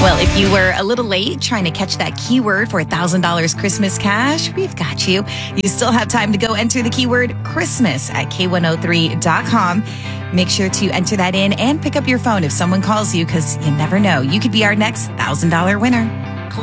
Well, if you were a little late trying to catch that keyword for $1,000 Christmas cash, we've got you. You still have time to go enter the keyword Christmas at K103.com. Make sure to enter that in and pick up your phone if someone calls you, because you never know. You could be our next $1,000 winner.